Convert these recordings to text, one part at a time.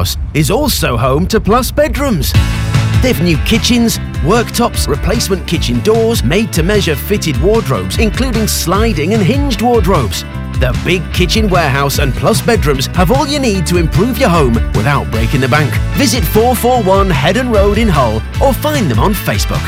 Warehouse is also home to Plus Bedrooms. They've new kitchens, worktops, replacement kitchen doors, made-to-measure fitted wardrobes, including sliding and hinged wardrobes. The Big Kitchen Warehouse and Plus Bedrooms have all you need to improve your home without breaking the bank. Visit 441 Headon Road in Hull or find them on Facebook.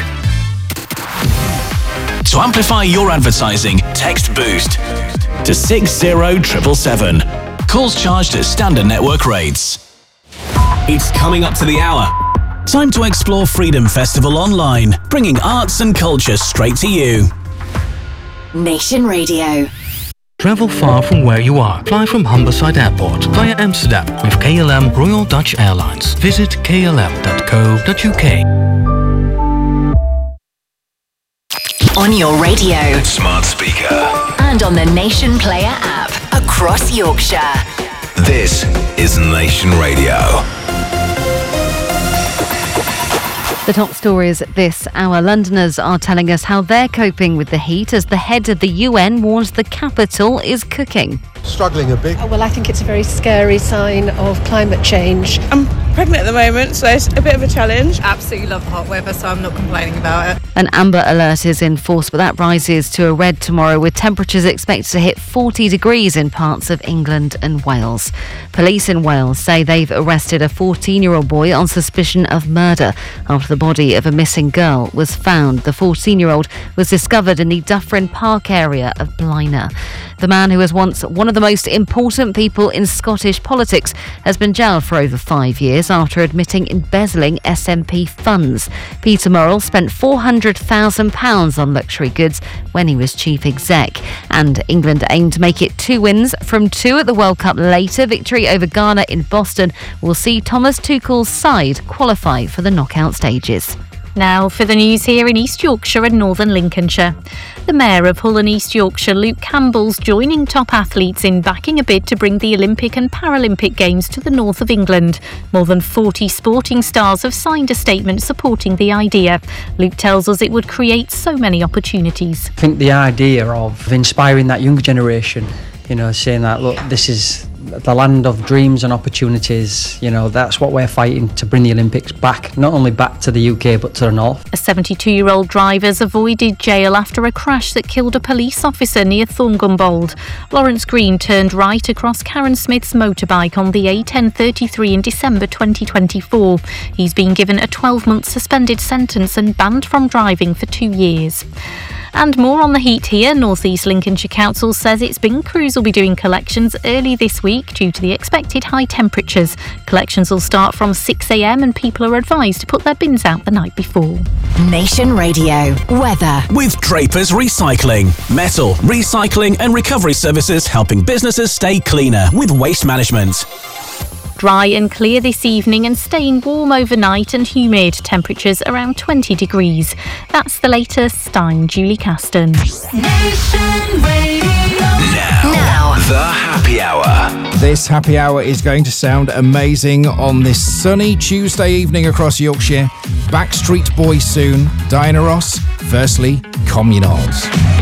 To amplify your advertising, text BOOST to 60777. Calls charged at standard network rates. It's coming up to the hour. Time to explore Freedom Festival online, bringing arts and culture straight to you. Nation Radio. Travel far from where you are. Fly from Humberside Airport via Amsterdam with KLM Royal Dutch Airlines. Visit klm.co.uk. On your radio, Smart speaker, and on the Nation Player app across Yorkshire. this is Nation Radio. The top stories this hour. Londoners are telling us how they're coping with the heat as the head of the UN warns the capital is cooking. Struggling a bit. Well, I think it's a very scary sign of climate change. I'm pregnant at the moment, so it's a bit of a challenge. Absolutely love the hot weather, so I'm not complaining about it. An amber alert is in force, but that rises to a red tomorrow, with temperatures expected to hit 40 degrees in parts of England and Wales. Police in Wales say they've arrested a 14-year-old boy on suspicion of murder after the body of a missing girl was found. The 14-year-old was discovered in the Dyffryn Park area of Blaenau. The man, who was once one of the most important people in Scottish politics, has been jailed for over 5 years after admitting embezzling SNP funds. Peter Murrell spent £400,000 on luxury goods when he was chief exec. And England aim to make it 2 wins from 2 at the World Cup later. Victory over Ghana in Boston will see Thomas Tuchel's side qualify for the knockout stages. Now for the news here in East Yorkshire and Northern Lincolnshire. The Mayor of Hull and East Yorkshire, Luke Campbell's joining top athletes in backing a bid to bring the Olympic and Paralympic Games to the north of England. More than 40 sporting stars have signed a statement supporting the idea. Luke tells us it would create so many opportunities. I think the idea of inspiring that younger generation, saying that, look, this is the land of dreams and opportunities, that's what we're fighting to bring the Olympics back, not only back to the UK but to the north. A 72-year-old driver's avoided jail after a crash that killed a police officer near Thorngunbold. Lawrence Green turned right across Karen Smith's motorbike on the A1033 in December 2024. He's been given a 12-month suspended sentence and banned from driving for 2 years. And more on the heat here. North East Lincolnshire Council says its bin crews will be doing collections early this week due to the expected high temperatures. Collections will start from 6 a.m. and people are advised to put their bins out the night before. Nation Radio weather. With Draper's Recycling. Metal, recycling and recovery services helping businesses stay cleaner with waste management. Dry and clear this evening and staying warm overnight and humid. Temperatures around 20 degrees. That's the latest. I'm Julie Caston. Nation Radio. Now, the happy hour. This happy hour is going to sound amazing on this sunny Tuesday evening across Yorkshire. Backstreet Boys soon. Diana Ross. Firstly, Communals.